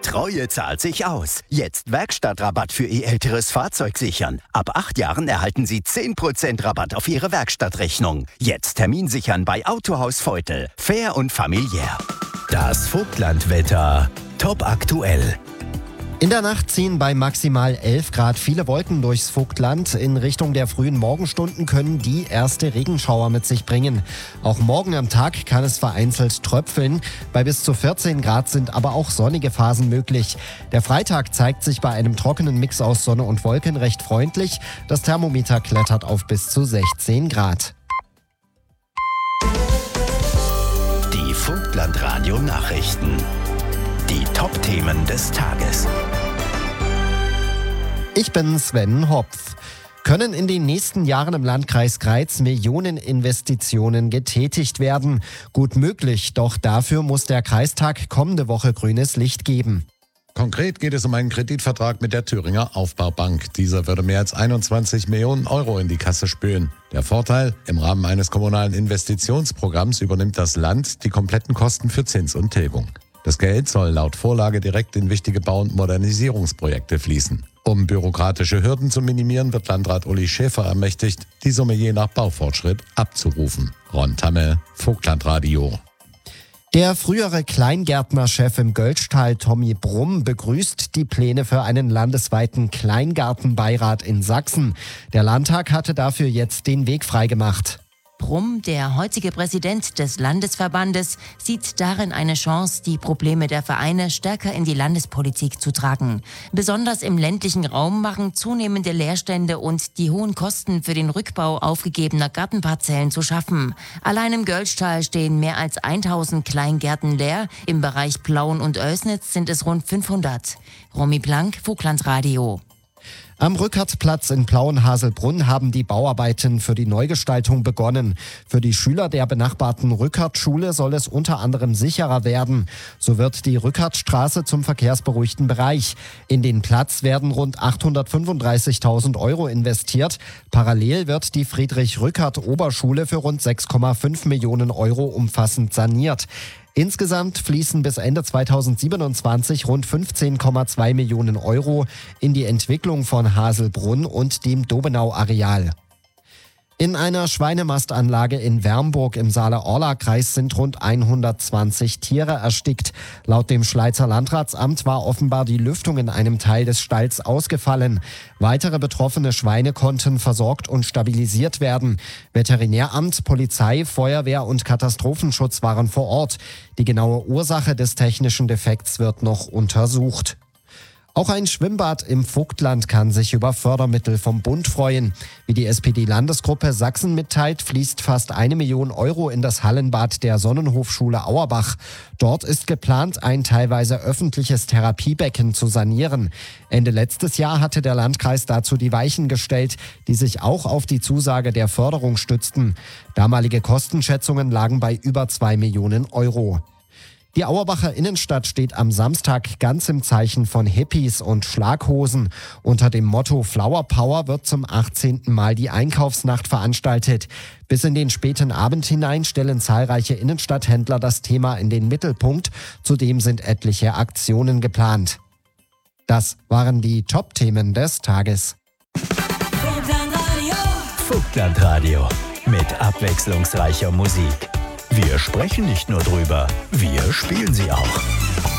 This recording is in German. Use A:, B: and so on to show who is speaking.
A: Treue zahlt sich aus. Jetzt Werkstattrabatt für Ihr älteres Fahrzeug sichern. Ab 8 Jahren erhalten Sie 10% Rabatt auf Ihre Werkstattrechnung. Jetzt Termin sichern bei Autohaus Feutel. Fair und familiär. Das Vogtlandwetter. Top aktuell.
B: In der Nacht ziehen bei maximal 11 Grad viele Wolken durchs Vogtland. In Richtung der frühen Morgenstunden können die erste Regenschauer mit sich bringen. Auch morgen am Tag kann es vereinzelt tröpfeln. Bei bis zu 14 Grad sind aber auch sonnige Phasen möglich. Der Freitag zeigt sich bei einem trockenen Mix aus Sonne und Wolken recht freundlich. Das Thermometer klettert auf bis zu 16 Grad.
A: Die Vogtland-Radio-Nachrichten. Die Top-Themen des Tages.
B: Ich bin Sven Hopf. Können in den nächsten Jahren im Landkreis Greiz Millioneninvestitionen getätigt werden? Gut möglich, doch dafür muss der Kreistag kommende Woche grünes Licht geben.
C: Konkret geht es um einen Kreditvertrag mit der Thüringer Aufbaubank. Dieser würde mehr als 21 Millionen Euro in die Kasse spülen. Der Vorteil: Im Rahmen eines kommunalen Investitionsprogramms übernimmt das Land die kompletten Kosten für Zins und Tilgung. Das Geld soll laut Vorlage direkt in wichtige Bau- und Modernisierungsprojekte fließen. Um bürokratische Hürden zu minimieren, wird Landrat Uli Schäfer ermächtigt, die Summe je nach Baufortschritt abzurufen. Ron Tamme, Vogtlandradio.
B: Der frühere Kleingärtnerchef im Göltzschtal, Tommy Brumm, begrüßt die Pläne für einen landesweiten Kleingartenbeirat in Sachsen. Der Landtag hatte dafür jetzt den Weg freigemacht.
D: Brumm, der heutige Präsident des Landesverbandes, sieht darin eine Chance, die Probleme der Vereine stärker in die Landespolitik zu tragen. Besonders im ländlichen Raum machen zunehmende Leerstände und die hohen Kosten für den Rückbau aufgegebener Gartenparzellen zu schaffen. Allein im Göltzschtal stehen mehr als 1000 Kleingärten leer. Im Bereich Plauen und Oelsnitz sind es rund 500. Romy Blank, Vogtlandradio.
B: Am Rückertplatz in Plauen-Haselbrunn haben die Bauarbeiten für die Neugestaltung begonnen. Für die Schüler der benachbarten Rückertschule soll es unter anderem sicherer werden. So wird die Rückertstraße zum verkehrsberuhigten Bereich. In den Platz werden rund 835.000 Euro investiert. Parallel wird die Friedrich-Rückert-Oberschule für rund 6,5 Millionen Euro umfassend saniert. Insgesamt fließen bis Ende 2027 rund 15,2 Millionen Euro in die Entwicklung von Haselbrunn und dem Dobenau-Areal. In einer Schweinemastanlage in Wernburg im Saale-Orla-Kreis sind rund 120 Tiere erstickt. Laut dem Schleizer Landratsamt war offenbar die Lüftung in einem Teil des Stalls ausgefallen. Weitere betroffene Schweine konnten versorgt und stabilisiert werden. Veterinäramt, Polizei, Feuerwehr und Katastrophenschutz waren vor Ort. Die genaue Ursache des technischen Defekts wird noch untersucht. Auch ein Schwimmbad im Vogtland kann sich über Fördermittel vom Bund freuen. Wie die SPD-Landesgruppe Sachsen mitteilt, fließt fast 1 Million Euro in das Hallenbad der Sonnenhofschule Auerbach. Dort ist geplant, ein teilweise öffentliches Therapiebecken zu sanieren. Ende letztes Jahr hatte der Landkreis dazu die Weichen gestellt, die sich auch auf die Zusage der Förderung stützten. Damalige Kostenschätzungen lagen bei über 2 Millionen Euro. Die Auerbacher Innenstadt steht am Samstag ganz im Zeichen von Hippies und Schlaghosen. Unter dem Motto Flower Power wird zum 18. Mal die Einkaufsnacht veranstaltet. Bis in den späten Abend hinein stellen zahlreiche Innenstadthändler das Thema in den Mittelpunkt. Zudem sind etliche Aktionen geplant. Das waren die Top-Themen des Tages.
A: Vogtlandradio mit abwechslungsreicher Musik. Wir sprechen nicht nur drüber, wir spielen sie auch.